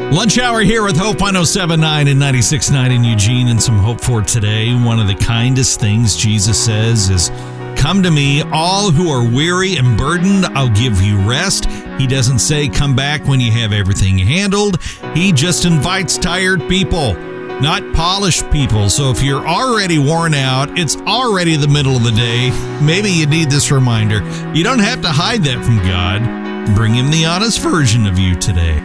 Lunch hour here with Hope 107.9 and 96.9 in Eugene, and some hope for today. One of the kindest things Jesus says is, "Come to me, all who are weary and burdened, I'll give you rest." He doesn't say come back when you have everything handled. He just invites tired people, not polished people. So if you're already worn out, it's already the middle of the day, maybe you need this reminder. You don't have to hide that from God. Bring him the honest version of you today.